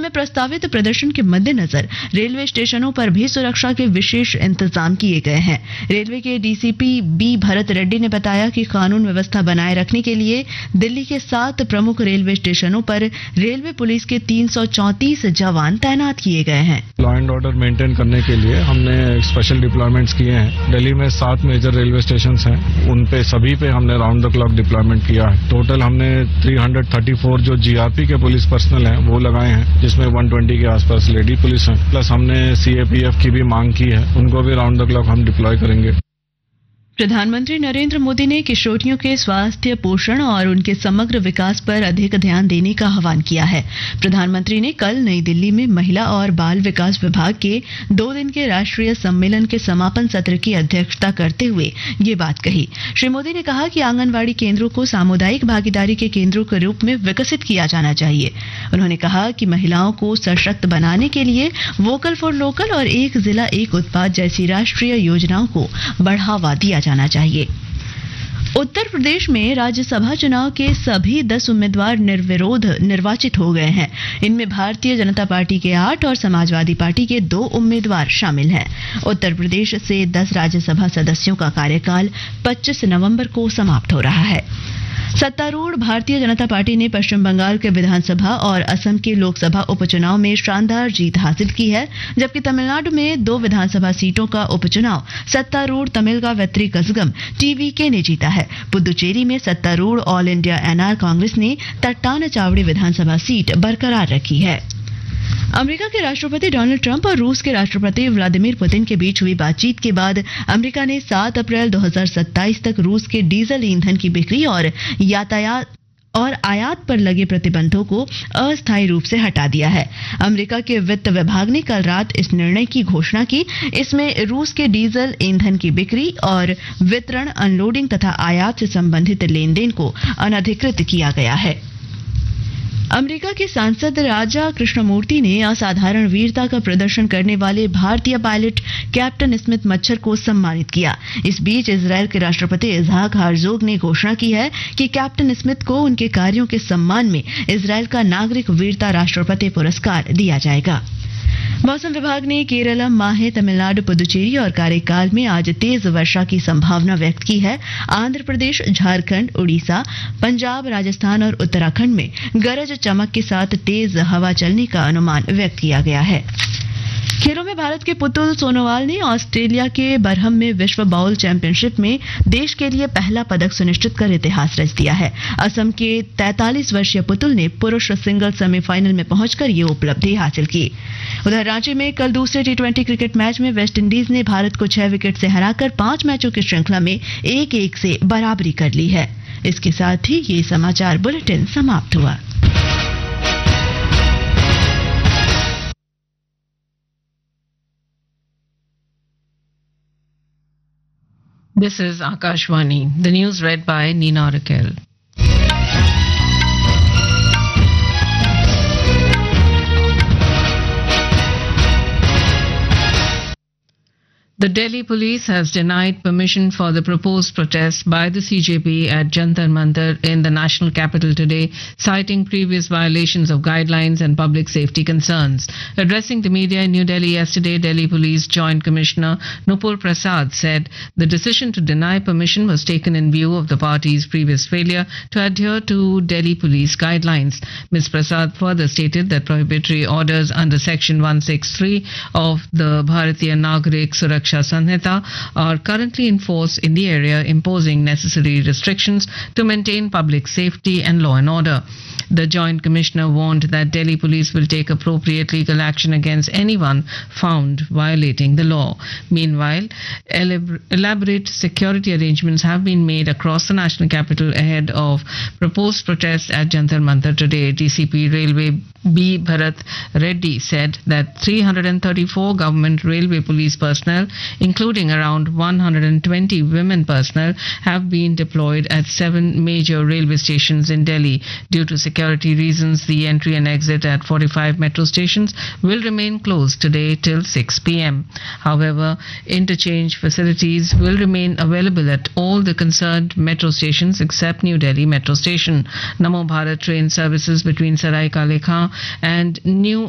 में प्रस्तावित प्रदर्शन के मद्देनजर रेलवे स्टेशनों पर भी सुरक्षा के विशेष इंतजाम किए गए हैं। रेलवे के डीसीपी बी भरत रेड्डी ने बताया कि कानून व्यवस्था बनाए रखने के लिए दिल्ली के 7 प्रमुख रेलवे स्टेशनों पर रेलवे पुलिस के 334 जवान तैनात किए गए हैं। लॉ एंड ऑर्डर मेंटेन करने के लिए हमने स्पेशल डिप्लॉयमेंट्स किए हैं। दिल्ली में 7 मेजर रेलवे स्टेशन हैं, उन पे सभी पे हमने राउंड द क्लॉक डिप्लॉयमेंट किया है। टोटल हमने 334 जो जीआरपी के पुलिस पर्सनल हैं वो लगाए हैं, जिसमें 120 के आसपास लेडी पुलिस हैं। प्लस हमने सीएपीएफ की भी मांग की है, उनको भी राउंड द क्लॉक हम डिप्लॉय करेंगे। प्रधानमंत्री नरेंद्र मोदी ने किशोरियों के स्वास्थ्य, पोषण और उनके समग्र विकास पर अधिक ध्यान देने का आह्वान किया है। प्रधानमंत्री ने कल नई दिल्ली में महिला और बाल विकास विभाग के 2 दिन के राष्ट्रीय सम्मेलन के समापन सत्र की अध्यक्षता करते हुए ये बात कही। श्री मोदी ने कहा कि आंगनवाड़ी केंद्रों को सामुदायिक भागीदारी के केंद्रों के रूप में विकसित किया जाना चाहिए। उन्होंने कहा कि महिलाओं को सशक्त बनाने के लिए वोकल फॉर लोकल और एक जिला एक उत्पाद जैसी राष्ट्रीय योजनाओं को बढ़ावा दिया जाना चाहिए। उत्तर प्रदेश में राज्यसभा चुनाव के सभी 10 उम्मीदवार निर्विरोध निर्वाचित हो गए हैं। इनमें भारतीय जनता पार्टी के 8 और समाजवादी पार्टी के 2 उम्मीदवार शामिल हैं। उत्तर प्रदेश से 10 राज्यसभा सदस्यों का कार्यकाल 25 नवंबर को समाप्त हो रहा है। सत्तारूढ़ भारतीय जनता पार्टी ने पश्चिम बंगाल के विधानसभा और असम के लोकसभा उपचुनाव में शानदार जीत हासिल की है, जबकि तमिलनाडु में 2 विधानसभा सीटों का उपचुनाव सत्तारूढ़ तमिलगा वेत्री कजगम टीवीके ने जीता है। पुदुचेरी में सत्तारूढ़ ऑल इंडिया एनआर कांग्रेस ने तट्टान चावड़ी विधानसभा सीट बरकरार रखी है। अमेरिका के राष्ट्रपति डोनाल्ड ट्रंप और रूस के राष्ट्रपति व्लादिमीर पुतिन के बीच हुई बातचीत के बाद अमेरिका ने 7 अप्रैल 2027 तक रूस के डीजल ईंधन की बिक्री और यातायात और आयात पर लगे प्रतिबंधों को अस्थायी रूप से हटा दिया है। अमेरिका के वित्त विभाग ने कल रात इस निर्णय की घोषणा की। इसमें रूस के डीजल ईंधन की बिक्री और वितरण, अनलोडिंग तथा आयात से संबंधित लेन देन को अनधिकृत किया गया है। अमेरिका के सांसद राजा कृष्णमूर्ति ने असाधारण वीरता का प्रदर्शन करने वाले भारतीय पायलट कैप्टन स्मिथ मच्छर को सम्मानित किया। इस बीच इजरायल के राष्ट्रपति इसहाक हर्जोग ने घोषणा की है कि कैप्टन स्मिथ को उनके कार्यों के सम्मान में इजरायल का नागरिक वीरता राष्ट्रपति पुरस्कार दिया जाएगा। मौसम विभाग ने केरल, माहे, तमिलनाडु, पुदुचेरी और कारेकाल में आज तेज वर्षा की संभावना व्यक्त की है। आंध्र प्रदेश, झारखंड, उड़ीसा, पंजाब, राजस्थान और उत्तराखंड में गरज चमक के साथ तेज हवा चलने का अनुमान व्यक्त किया गया है। खेलों में भारत के पुतुल सोनोवाल ने ऑस्ट्रेलिया के बरहम में विश्व बाउल चैंपियनशिप में देश के लिए पहला पदक सुनिश्चित कर इतिहास रच दिया है। असम के 43 वर्षीय पुतुल ने पुरुष सिंगल सेमीफाइनल में पहुंचकर ये उपलब्धि हासिल की। उधर रांची में कल दूसरे टी20 क्रिकेट मैच में वेस्टइंडीज ने भारत को 6 विकेट से हराकर 5 मैचों की श्रृंखला में 1-1 से बराबरी कर ली है। इसके साथ ही ये समाचार बुलेटिन समाप्त हुआ। This is Akashvani. The news read by Nina Raquel. The Delhi police has denied permission for the proposed protest by the CJP at Jantar Mantar in the national capital today, citing previous violations of guidelines and public safety concerns. Addressing the media in New Delhi yesterday, Delhi Police Joint Commissioner Nupur Prasad said the decision to deny permission was taken in view of the party's previous failure to adhere to Delhi police guidelines. Ms. Prasad further stated that prohibitory orders under Section 163 of the Bharatiya Nagarik Suraksha Sanhita are currently in force in the area, imposing necessary restrictions to maintain public safety and law and order. The Joint Commissioner warned that Delhi police will take appropriate legal action against anyone found violating the law. Meanwhile, elaborate security arrangements have been made across the national capital ahead of proposed protests at Jantar Mantar today. DCP Railway B. Bharat Reddy said that 334 government railway police personnel, including around 120 women personnel, have been deployed at 7 major railway stations in Delhi. Due to security reasons, the entry and exit at 45 metro stations will remain closed today till 6 p.m. However, interchange facilities will remain available at all the concerned metro stations except New Delhi Metro Station. Namo Bharat train services between Sarai Kale Khan and New